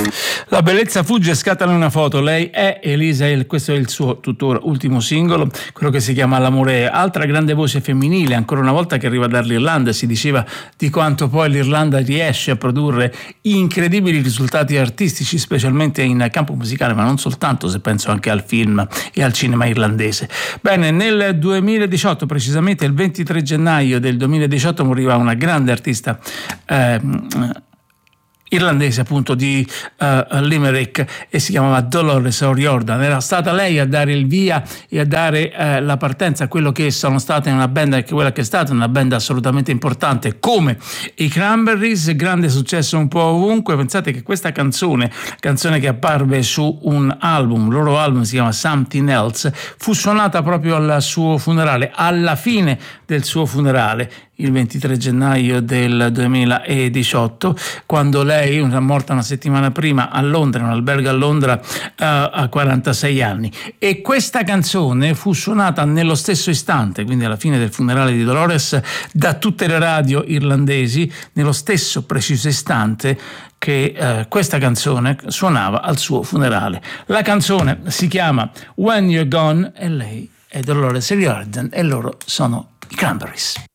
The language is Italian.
La bellezza fugge, scattano una foto. Lei è Elisa Hill, questo è il suo tuttora ultimo singolo, quello che si chiama L'amore. Altra grande voce femminile, ancora una volta, che arriva dall'Irlanda. Si diceva di quanto poi l'Irlanda riesce a produrre incredibili risultati artistici, specialmente in campo musicale, ma non soltanto, se penso anche al film e al cinema irlandese. Bene, nel 2018, precisamente il 23 gennaio del 2018, moriva una grande artista irlandese, appunto, di Limerick, e si chiamava Dolores O'Riordan. Era stata lei a dare il via e a dare la partenza a quello che sono state una band, anche quella che è stata una band assolutamente importante come i Cranberries, grande successo un po' ovunque. Pensate che questa canzone che apparve su un album, loro album si chiama Something Else, fu suonata proprio al suo funerale, alla fine del suo funerale, il 23 gennaio del 2018, quando lei era morta una settimana prima a Londra, in un albergo a Londra, a 46 anni. E questa canzone fu suonata nello stesso istante, quindi alla fine del funerale di Dolores, da tutte le radio irlandesi, nello stesso preciso istante che questa canzone suonava al suo funerale. La canzone si chiama When You're Gone e lei è Dolores O'Riordan e loro sono i Cranberries.